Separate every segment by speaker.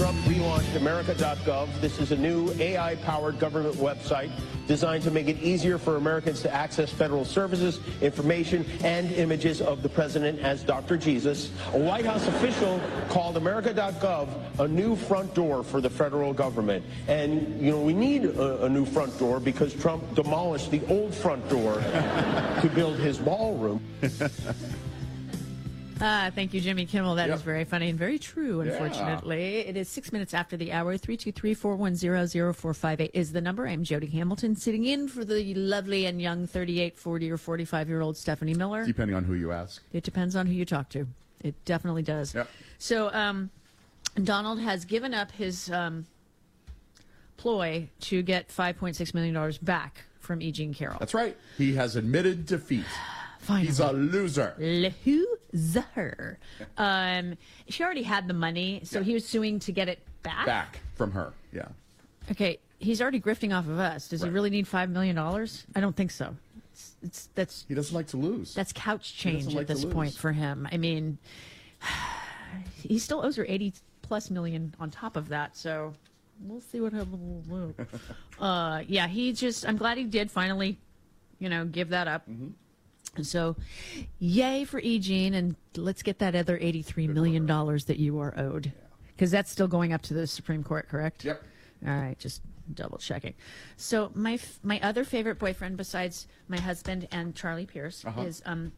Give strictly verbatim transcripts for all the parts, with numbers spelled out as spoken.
Speaker 1: Trump relaunched America dot gov. This is a new A I-powered government website designed to make it easier for Americans to access federal services, information, and images of the president as Doctor Jesus. A White House official called America dot gov a new front door for the federal government. And, you know, we need a, a new front door because Trump demolished the old front door to build his ballroom.
Speaker 2: Ah, thank you, Jimmy Kimmel. That
Speaker 3: Yep.
Speaker 2: is very funny and very true, unfortunately. Yeah. It is six minutes after the hour. three two three, four one zero, zero four five eight is the number. I'm Jody Hamilton, sitting in for the lovely and young thirty-eight, forty, or forty-five-year-old Stephanie Miller.
Speaker 3: Depending on who you ask.
Speaker 2: It depends on who you talk to. It definitely does.
Speaker 3: Yep.
Speaker 2: So um, Donald has given up his um, ploy to get five point six million dollars back from E. Jean Carroll.
Speaker 3: That's right. He has admitted defeat.
Speaker 2: Finally.
Speaker 3: He's a loser.
Speaker 2: Loser. Um, she already had the money, so
Speaker 3: Yeah.
Speaker 2: he was suing to get it back?
Speaker 3: Back from her, yeah.
Speaker 2: Okay, he's already grifting off of us. Does
Speaker 3: Right.
Speaker 2: he really need five million dollars? I don't think so. It's, it's that's
Speaker 3: He doesn't like to lose.
Speaker 2: that's couch
Speaker 3: He doesn't
Speaker 2: change
Speaker 3: like
Speaker 2: at
Speaker 3: to
Speaker 2: this
Speaker 3: lose.
Speaker 2: point for him. I mean, he still owes her eighty plus million on top of that, so we'll see what happens. uh, yeah, he just, I'm glad he did finally, you know, give that up.
Speaker 3: Mm-hmm.
Speaker 2: So, yay for E. Jean, and let's get that other eighty-three million dollars that you are owed. Because that's still going up to the Supreme Court, correct?
Speaker 3: Yep.
Speaker 2: All right, just double checking. So, my f- my other favorite boyfriend besides my husband and Charlie Pierce
Speaker 3: Uh-huh.
Speaker 2: is um,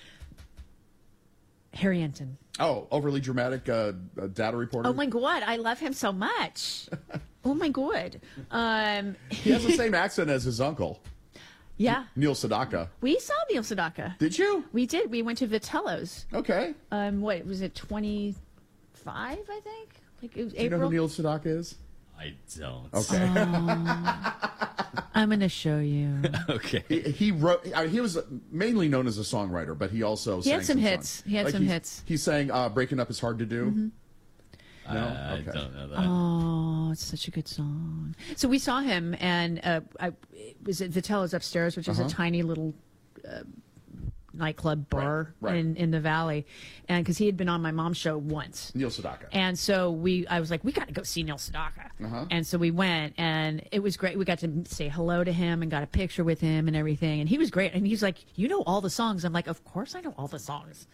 Speaker 2: Harry Enton.
Speaker 3: Oh, overly dramatic uh, uh, data reporter.
Speaker 2: Oh, my God, I love him so much. Oh, my God. Um,
Speaker 3: He has the same accent as his uncle,
Speaker 2: yeah,
Speaker 3: Neil Sedaka.
Speaker 2: we saw Neil Sedaka.
Speaker 3: Did you?
Speaker 2: We did. We went to Vitello's.
Speaker 3: Okay.
Speaker 2: Um, what was it? Twenty-five, I think. Like it was
Speaker 3: Do you know
Speaker 2: April.
Speaker 3: who Neil Sedaka is?
Speaker 4: I don't.
Speaker 3: Okay.
Speaker 2: I'm going to show you.
Speaker 4: Okay.
Speaker 3: He, he wrote. Uh, he was mainly known as a songwriter, but he also
Speaker 2: He
Speaker 3: sang
Speaker 2: had some
Speaker 3: songs.
Speaker 2: hits. He had some
Speaker 3: he's-
Speaker 2: hits.
Speaker 3: He sang uh, "Breaking Up Is Hard to Do."
Speaker 2: Mm-hmm.
Speaker 4: I,
Speaker 3: No?
Speaker 4: I
Speaker 3: Okay.
Speaker 4: don't know that.
Speaker 2: Oh, it's such a good song. So we saw him, and uh, I it was at Vitello's upstairs, which is
Speaker 3: Uh-huh.
Speaker 2: a tiny little uh, nightclub bar
Speaker 3: Right, right.
Speaker 2: in in the valley, and because he had been on my mom's show once.
Speaker 3: Neil Sedaka.
Speaker 2: And so we, I was like, we got to go see Neil Sedaka.
Speaker 3: Uh-huh.
Speaker 2: And so we went, and it was great. We got to say hello to him and got a picture with him and everything. And he was great. And he's like, you know all the songs. I'm like, of course I know all the songs.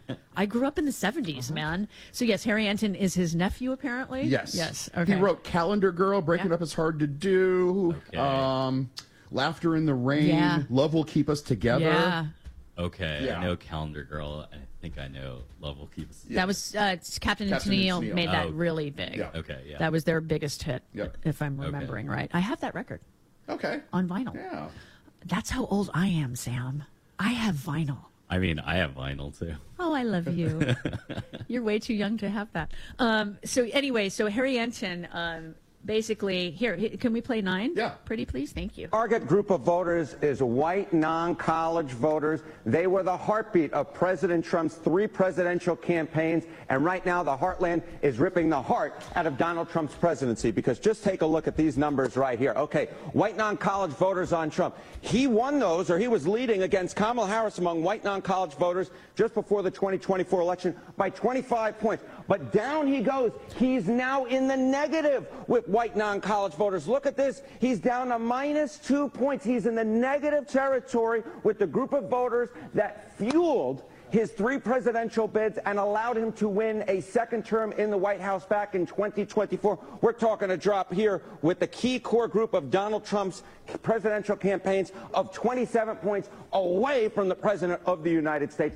Speaker 2: I grew up in the seventies, man. So yes, Harry Enton is his nephew, apparently.
Speaker 3: Yes.
Speaker 2: Yes. Okay.
Speaker 3: He wrote "Calendar Girl," "Breaking
Speaker 2: Yeah.
Speaker 3: Up Is Hard to Do,"
Speaker 4: Okay.
Speaker 3: um, "Laughter in the Rain,"
Speaker 2: Yeah.
Speaker 3: "Love Will Keep Us Together."
Speaker 2: Yeah.
Speaker 4: Okay.
Speaker 3: Yeah.
Speaker 4: I know Calendar Girl. I think I know Love Will Keep Us.
Speaker 2: That was uh, Captain,
Speaker 3: Captain
Speaker 2: Tennille
Speaker 3: and Tennille.
Speaker 2: made that
Speaker 4: Oh.
Speaker 2: really big.
Speaker 3: Yeah.
Speaker 4: Okay. Yeah.
Speaker 2: That was their biggest hit,
Speaker 3: Yep.
Speaker 2: if I'm
Speaker 4: Okay.
Speaker 2: remembering right. I have that record
Speaker 3: Okay.
Speaker 2: on vinyl.
Speaker 3: Yeah.
Speaker 2: That's how old I am, Sam. I have vinyl.
Speaker 4: I mean, I have vinyl too.
Speaker 2: Oh, I love you. You're way too young to have that. Um, so anyway, so Harry Enton, um, basically, here, he- can we play nine?
Speaker 3: Yeah.
Speaker 2: Pretty please, thank you.
Speaker 5: Target group of voters is white, non-college voters. They were the heartbeat of President Trump's three presidential campaigns, and right now the heartland is ripping the heart out of Donald Trump's presidency, because just take a look at these numbers right here. Okay, white non-college voters on Trump. He won those, or he was leading against Kamala Harris among white non-college voters just before the twenty twenty-four election by twenty-five points. But down he goes. He's now in the negative with white non-college voters. Look at this. He's down to minus two points. He's in the negative territory with the group of voters that fueled his three presidential bids and allowed him to win a second term in the White House back in twenty twenty-four. We're talking a drop here with the key core group of Donald Trump's presidential campaigns of twenty-seven points away from the President of the United States.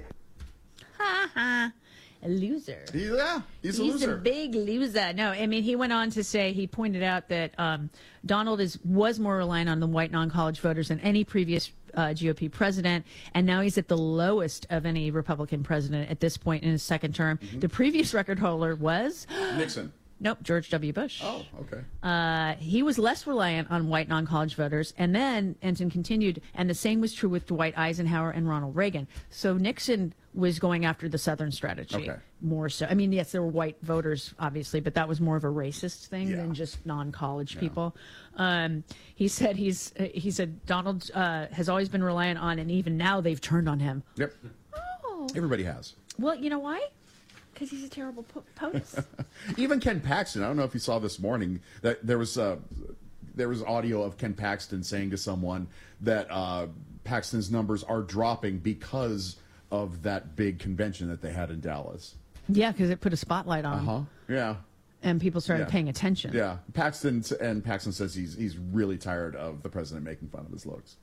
Speaker 2: Ha ha. A loser.
Speaker 3: Yeah. He's a
Speaker 2: He's
Speaker 3: loser.
Speaker 2: a big loser. No, I mean, he went on to say, he pointed out that um, Donald is was more reliant on the white non-college voters than any previous uh, G O P president, and now he's at the lowest of any Republican president at this point in his second term.
Speaker 3: Mm-hmm.
Speaker 2: The previous record holder was,
Speaker 3: Nixon.
Speaker 2: nope, George W. Bush.
Speaker 3: Oh, okay.
Speaker 2: Uh, he was less reliant on white non-college voters. And then Enton continued, and the same was true with Dwight Eisenhower and Ronald Reagan. So Nixon was going after the Southern strategy
Speaker 3: Okay.
Speaker 2: more so. I mean, yes, there were white voters, obviously, but that was more of a racist thing
Speaker 3: Yeah.
Speaker 2: than just non-college people. Um, he said he's uh, he said Donald uh, has always been reliant on, and even now they've turned on him.
Speaker 3: Yep.
Speaker 2: Oh.
Speaker 3: Everybody has.
Speaker 2: Well, you know why? Because he's a terrible po- POTUS.
Speaker 3: Even Ken Paxton, I don't know if you saw this morning that there was uh, there was audio of Ken Paxton saying to someone that uh, Paxton's numbers are dropping because of that big convention that they had in Dallas.
Speaker 2: Yeah, because it put a spotlight on him.
Speaker 3: Huh? Yeah.
Speaker 2: And people started
Speaker 3: Yeah.
Speaker 2: paying attention.
Speaker 3: Yeah. Paxton and Paxton says he's he's really tired of the president making fun of his looks.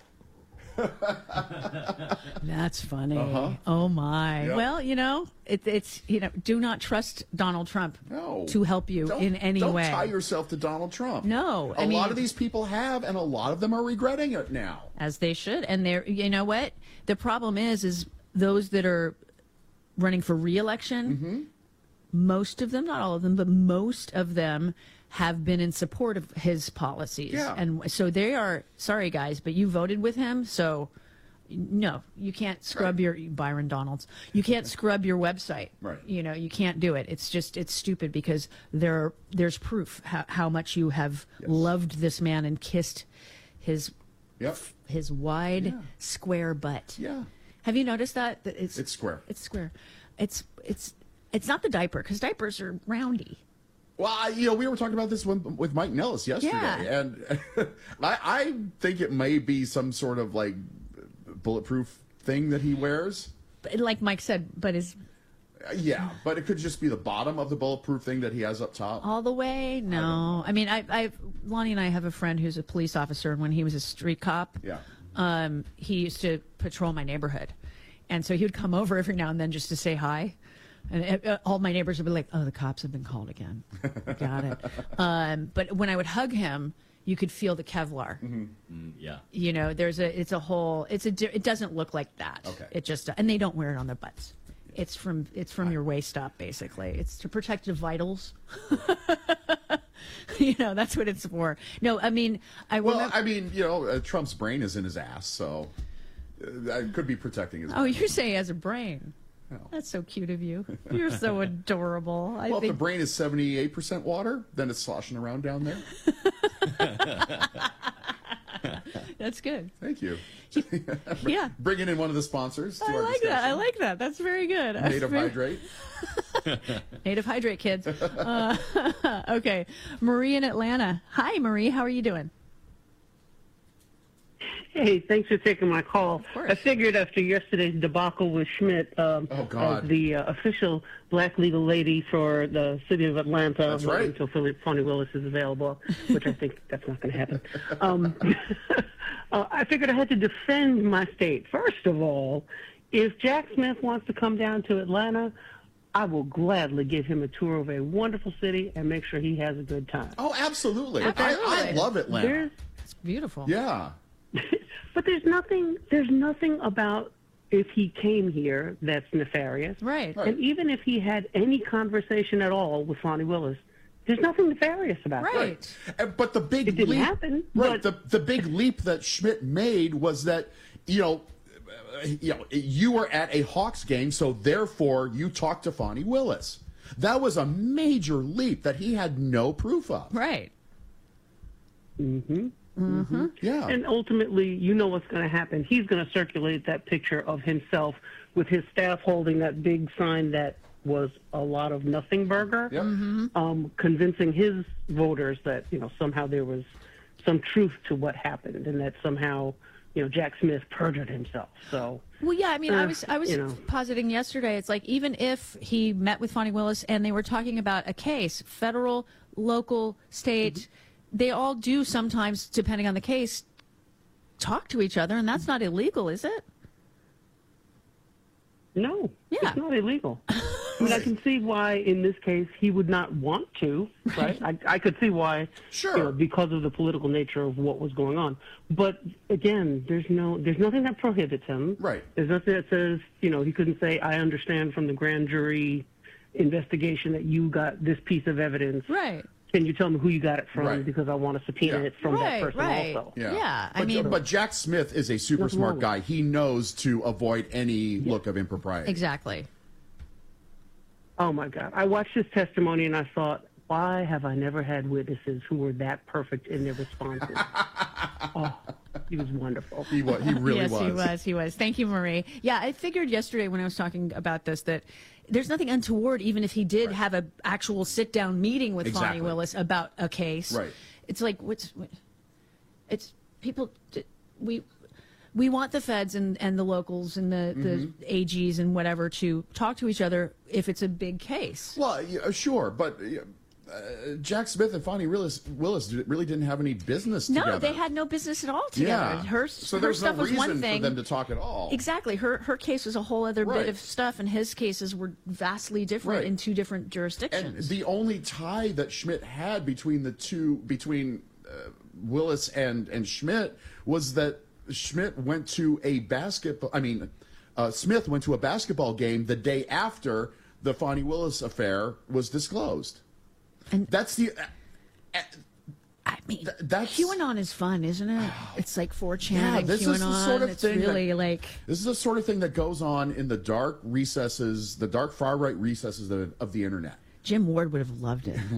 Speaker 2: That's funny.
Speaker 3: Uh-huh.
Speaker 2: Oh my.
Speaker 3: Yep.
Speaker 2: Well, you know, it, it's you know, do not trust Donald Trump
Speaker 3: No.
Speaker 2: to help you
Speaker 3: Don't-
Speaker 2: in any
Speaker 3: don't
Speaker 2: way.
Speaker 3: tie yourself to Donald Trump.
Speaker 2: No,
Speaker 3: A
Speaker 2: I
Speaker 3: lot
Speaker 2: mean-
Speaker 3: of these people have, and a lot of them are regretting it now.
Speaker 2: As they should. And they're, you know what? The problem is, is those that are running for reelection,
Speaker 3: Mm-hmm.
Speaker 2: most of them, not all of them, but most of them have been in support of his policies.
Speaker 3: Yeah.
Speaker 2: And so they are, sorry guys, but you voted with him. So no, you can't scrub
Speaker 3: Right.
Speaker 2: your, Byron Donalds, you can't scrub your website.
Speaker 3: Right.
Speaker 2: You know, you can't do it. It's just, it's stupid because there, there's proof how, how much you have
Speaker 3: Yes.
Speaker 2: loved this man and kissed his
Speaker 3: Yep.
Speaker 2: his wide
Speaker 3: Yeah.
Speaker 2: square butt.
Speaker 3: Yeah.
Speaker 2: Have you noticed that? That it's
Speaker 3: It's square.
Speaker 2: It's square. It's it's it's not the diaper because diapers are roundy.
Speaker 3: Well, I, you know, we were talking about this with, with Mike Nellis yesterday,
Speaker 2: Yeah.
Speaker 3: and I, I think it may be some sort of like bulletproof thing that he wears.
Speaker 2: But like Mike said, but is
Speaker 3: Uh, Yeah, but it could just be the bottom of the bulletproof thing that he has up top.
Speaker 2: all the way? No. I, mean, I, I Lonnie and I have a friend who's a police officer, and when he was a street cop,
Speaker 3: Yeah.
Speaker 2: um, he used to patrol my neighborhood, and so he would come over every now and then just to say hi. And uh, all my neighbors would be like, "Oh, the cops have been called again." Got it. Um, but when I would hug him, you could feel the Kevlar.
Speaker 4: Mm, yeah.
Speaker 2: You know, there's a, it's a whole, it's a, di- it doesn't look like that.
Speaker 3: Okay.
Speaker 2: It just, and they don't wear it on their butts. It's from, it's from your waist up, basically. It's to protect your vitals. You know, that's what it's for. No, I mean, I
Speaker 3: Well,
Speaker 2: remember.
Speaker 3: I mean, you know, uh, Trump's brain is in his ass, so uh, that could be protecting his.
Speaker 2: Oh, you're saying he has a brain.
Speaker 3: No.
Speaker 2: That's so cute of you. You're so adorable. I
Speaker 3: Well, if the
Speaker 2: think
Speaker 3: brain is seventy-eight percent water, then it's sloshing around down there.
Speaker 2: that's good.
Speaker 3: Thank you.
Speaker 2: Yeah.
Speaker 3: Bringing in one of the sponsors. To
Speaker 2: I
Speaker 3: our
Speaker 2: like that. I
Speaker 3: discussion.
Speaker 2: like that. That's very good. That's
Speaker 3: Native
Speaker 2: very-
Speaker 3: Hydrate.
Speaker 2: Native Hydrate, kids. Uh, okay. Marie in Atlanta. Hi, Marie. How are you doing?
Speaker 6: Hey, thanks for taking my call.
Speaker 2: course.
Speaker 6: I figured after yesterday's debacle with Schmidt, um,
Speaker 3: Oh, God.
Speaker 6: as the uh, official black legal lady for the city of Atlanta,
Speaker 3: That's
Speaker 6: well,
Speaker 3: right.
Speaker 6: until Philly, Fonnie Willis is available, which I think that's not going to happen. Um, uh, I figured I had to defend my state. First of all, if Jack Smith wants to come down to Atlanta, I will gladly give him a tour of a wonderful city and make sure he has a good time.
Speaker 3: Oh, absolutely. I, I
Speaker 2: Absolutely.
Speaker 3: love Atlanta.
Speaker 6: There's
Speaker 2: It's beautiful.
Speaker 3: Yeah.
Speaker 6: But there's nothing there's nothing about if he came here that's nefarious.
Speaker 2: Right.
Speaker 3: Right.
Speaker 6: And even if he had any conversation at all with Fonnie Willis, there's nothing nefarious about it.
Speaker 2: Right.
Speaker 3: Uh, But the big
Speaker 6: It didn't
Speaker 3: leap,
Speaker 6: happen,
Speaker 3: right?
Speaker 6: but-
Speaker 3: The the big leap that Schmidt made was that you know, uh, you know, you were at a Hawks game, so therefore you talked to Fonnie Willis. That was a major leap that he had no proof of.
Speaker 2: Right.
Speaker 3: Yeah.
Speaker 6: And ultimately, you know what's going to happen. He's going to circulate that picture of himself with his staff holding that big sign that was a lot of nothing burger,
Speaker 3: Yep.
Speaker 6: um, convincing his voters that, you know, somehow there was some truth to what happened and that somehow, you know, Jack Smith perjured himself. So,
Speaker 2: Well, yeah, I mean, I
Speaker 6: Uh,
Speaker 2: was I was
Speaker 6: you know.
Speaker 2: positing yesterday. It's like even if he met with Fonnie Willis and they were talking about a case, federal, local, state,
Speaker 6: Mm-hmm.
Speaker 2: they all do sometimes, depending on the case, talk to each other, and that's not illegal, is it?
Speaker 6: no,
Speaker 2: Yeah.
Speaker 6: it's not illegal. I mean, I can see why in this case he would not want to, right? I, I could see why,
Speaker 3: Sure.
Speaker 6: you know, because of the political nature of what was going on. But again, there's no, there's nothing that prohibits him.
Speaker 3: Right.
Speaker 6: There's nothing that says, you know, he couldn't say, I understand from the grand jury investigation that you got this piece of evidence.
Speaker 2: Right.
Speaker 6: Can you tell me who you got it from?
Speaker 3: Right.
Speaker 6: Because I want to subpoena
Speaker 3: Yeah.
Speaker 6: it from that
Speaker 2: Right,
Speaker 6: person
Speaker 2: right.
Speaker 6: also.
Speaker 3: Yeah.
Speaker 2: Yeah, I
Speaker 3: but,
Speaker 2: mean-
Speaker 3: but Jack Smith is a super
Speaker 6: Nothing
Speaker 3: smart
Speaker 6: wrong with
Speaker 3: guy. He knows to avoid any look of impropriety.
Speaker 2: Exactly.
Speaker 6: Oh my God. I watched his testimony and I thought, why have I never had witnesses who were that perfect in their responses? Oh, he was wonderful.
Speaker 3: He was. He really
Speaker 2: yes,
Speaker 3: was.
Speaker 2: he was. He was. Thank you, Marie. Yeah, I figured yesterday when I was talking about this that there's nothing untoward, even if he did
Speaker 3: Right.
Speaker 2: have an actual sit-down meeting with
Speaker 3: Exactly.
Speaker 2: Fani Willis about a case.
Speaker 3: Right.
Speaker 2: It's like what's what, it's people. We we want the feds and, and the locals and the, the
Speaker 3: Mm-hmm.
Speaker 2: A Gs and whatever to talk to each other if it's a big case.
Speaker 3: Well, yeah, sure, but uh, Jack Smith and Fani Willis, Willis really didn't have any business
Speaker 2: No,
Speaker 3: together.
Speaker 2: they had no business at all together.
Speaker 3: Yeah.
Speaker 2: Her,
Speaker 3: so
Speaker 2: her
Speaker 3: there's
Speaker 2: stuff
Speaker 3: no
Speaker 2: was
Speaker 3: reason
Speaker 2: one thing.
Speaker 3: for them to talk at all.
Speaker 2: Exactly. Her her case was a whole other
Speaker 3: Right.
Speaker 2: bit of stuff, and his cases were vastly different
Speaker 3: Right.
Speaker 2: in two different
Speaker 3: And
Speaker 2: jurisdictions.
Speaker 3: the only tie that Schmidt had between the two, between uh, Willis and and Schmidt, was that Schmidt went to a basketball. I mean, uh, Smith went to a basketball game the day after the Fani Willis affair was disclosed.
Speaker 2: And-
Speaker 3: that's the. Uh, uh,
Speaker 2: I mean,
Speaker 3: th- that's-
Speaker 2: QAnon is fun, isn't it? It's like four chan
Speaker 3: Yeah,
Speaker 2: and
Speaker 3: this
Speaker 2: QAnon.
Speaker 3: is the sort of
Speaker 2: it's
Speaker 3: thing that-
Speaker 2: really like
Speaker 3: This is the sort of thing that goes on in the dark recesses, the dark far right recesses of, of the internet.
Speaker 2: Jim Ward would have loved it.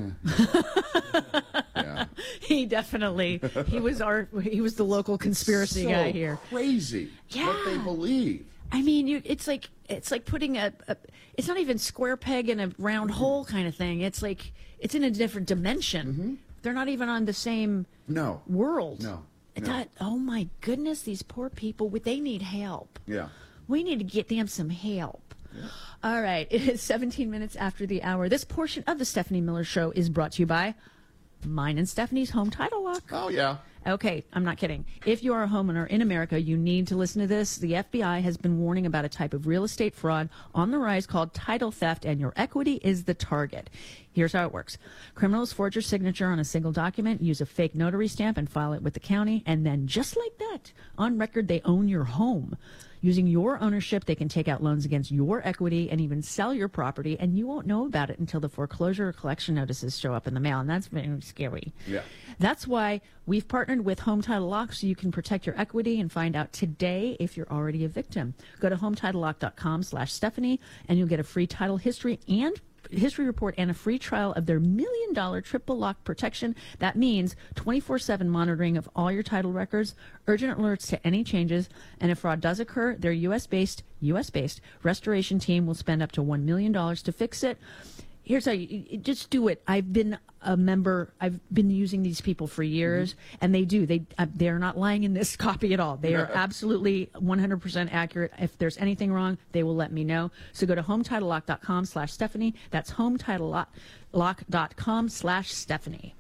Speaker 3: Yeah.
Speaker 2: He definitely he was our he was the local conspiracy
Speaker 3: so
Speaker 2: guy here.
Speaker 3: Crazy what they
Speaker 2: Yeah.
Speaker 3: believe.
Speaker 2: I mean, you, it's like it's like putting a, a. It's not even square peg in a round hole kind of thing. It's like it's in a different dimension. They're not even on the same
Speaker 3: No.
Speaker 2: world.
Speaker 3: No. No.
Speaker 2: That, oh my goodness, these poor people. They need help.
Speaker 3: Yeah.
Speaker 2: We need to get them some help. All right, it is seventeen minutes after the hour. This portion of the Stephanie Miller Show is brought to you by mine and Stephanie's Home Title Lock.
Speaker 3: Oh yeah.
Speaker 2: Okay, I'm not kidding. If you are a homeowner in America, you need to listen to this. The F B I has been warning about a type of real estate fraud on the rise called title theft, and your equity is the target. Here's how it works. Criminals forge your signature on a single document, use a fake notary stamp, and file it with the county, and then just like that, on record, they own your home. Using your ownership, they can take out loans against your equity and even sell your property, and you won't know about it until the foreclosure or collection notices show up in the mail, and that's very scary.
Speaker 3: Yeah.
Speaker 2: That's why we've partnered with Home Title Lock so you can protect your equity and find out today if you're already a victim. Go to hometitlelock.com slash Stephanie, and you'll get a free title history and history report and a free trial of their million dollar triple lock protection. That means twenty-four seven monitoring of all your title records, urgent alerts to any changes, and if fraud does occur, their U S based U S based restoration team will spend up to one million dollars to fix it. Here's how you, you just do it. I've been a member. I've been using these people for years, mm-hmm. and they do. They uh, they're not lying in this copy at all. They are absolutely one hundred percent accurate. If there's anything wrong, they will let me know. So go to hometitlelock.com slash Stephanie. That's hometitlelock.com slash Stephanie.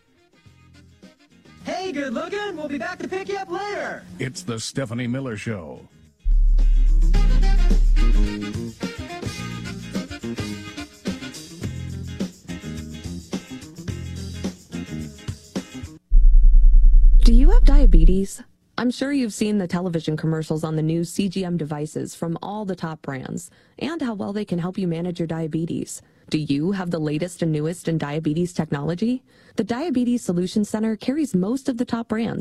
Speaker 7: Hey, good looking. We'll be back to pick you up later.
Speaker 8: It's the Stephanie Miller Show.
Speaker 9: Do you have diabetes? I'm sure you've seen the television commercials on the new C G M devices from all the top brands and how well they can help you manage your diabetes. Do you have the latest and newest in diabetes technology? The Diabetes Solutions Center carries most of the top brands